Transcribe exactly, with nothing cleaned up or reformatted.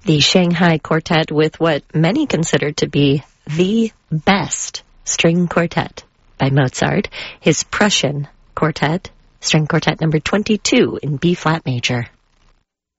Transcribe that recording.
the Shanghai Quartet with what many consider to be the best string quartet by Mozart, his Prussian Quartet, string quartet number twenty-two in B-flat major.